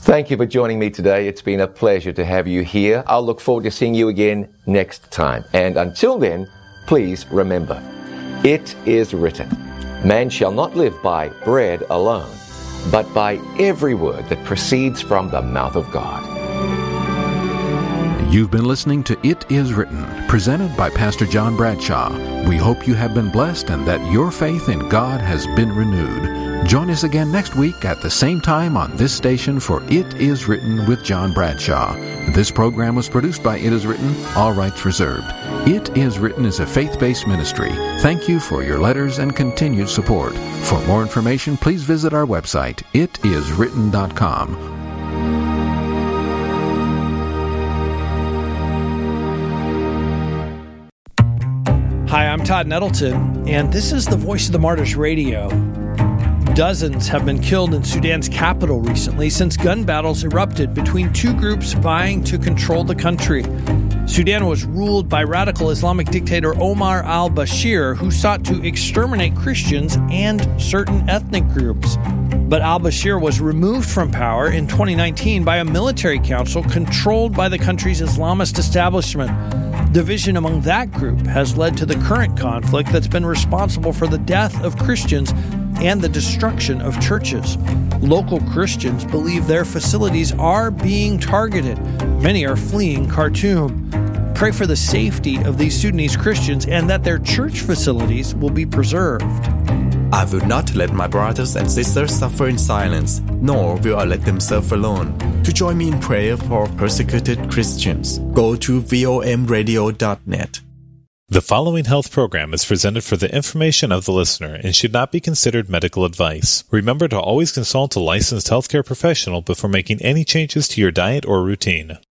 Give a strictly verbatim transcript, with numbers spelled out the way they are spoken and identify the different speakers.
Speaker 1: Thank you for joining me today. It's been a pleasure to have you here. I'll look forward to seeing you again next time. And until then, please remember, it is written, man shall not live by bread alone, but by every word that proceeds from the mouth of God.
Speaker 2: You've been listening to It Is Written, presented by Pastor John Bradshaw. We hope you have been blessed and that your faith in God has been renewed. Join us again next week at the same time on this station for It Is Written with John Bradshaw. This program was produced by It Is Written, all rights reserved. It Is Written is a faith-based ministry. Thank you for your letters and continued support. For more information, please visit our website, it is written dot com.
Speaker 3: Hi, I'm Todd Nettleton, and this is the Voice of the Martyrs Radio. Dozens have been killed in Sudan's capital recently since gun battles erupted between two groups vying to control the country. Sudan was ruled by radical Islamic dictator Omar al-Bashir, who sought to exterminate Christians and certain ethnic groups. But al-Bashir was removed from power in twenty nineteen by a military council controlled by the country's Islamist establishment. Division among that group has led to the current conflict that's been responsible for the death of Christians and the destruction of churches. Local Christians believe their facilities are being targeted. Many are fleeing Khartoum. Pray for the safety of these Sudanese Christians and that their church facilities will be preserved.
Speaker 4: I will not let my brothers and sisters suffer in silence, nor will I let them suffer alone. To join me in prayer for persecuted Christians, go to vom radio dot net.
Speaker 5: The following health program is presented for the information of the listener and should not be considered medical advice. Remember to always consult a licensed healthcare professional before making any changes to your diet or routine.